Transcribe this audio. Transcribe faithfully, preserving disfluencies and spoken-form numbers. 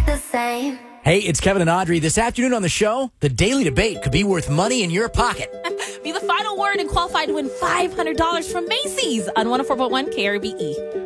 the same. Hey, it's Kevin and Audrey. This afternoon on the show, the daily debate could be worth money in your pocket. Be the final word and qualify to win five hundred dollars from Macy's on one oh four point one K R B E.